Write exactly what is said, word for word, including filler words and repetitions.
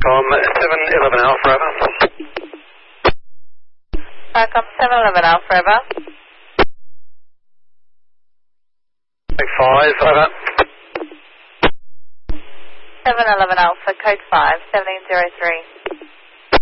Com seven eleven Alpha, over. Falcon seven eleven Alpha, over. five, over. seven eleven Alpha, code five, seventeen zero three.